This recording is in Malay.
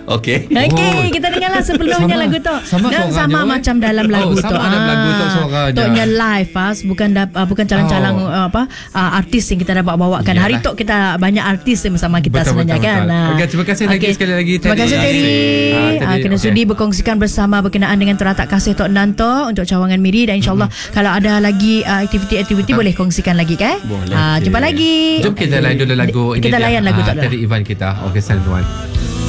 Okey. Okey, kita dengarlah sepenuhnya lagu tu. Sama macam dalam lagu tu. Sama dalam lagu tu suaranya. Toknya live bukan calang-calang artis yang kita dapat bawakan. Yalah. Hari tu kita banyak artis yang bersama kita sebenarnya kan. Okay, terima kasih lagi sekali lagi. Terima kasih Terry. Kena sudi berkongsikan bersama berkenaan dengan teratak kasih Tok Nanto untuk cawangan Miri, dan insyaAllah kalau ada lagi aktiviti-aktiviti boleh kongsikan lagi kan. Boleh. Jumpa lagi. Jom kita layan dulu lagu ini. Kita layan lagu tu. Terry Ivan kita. Okey, San Juan.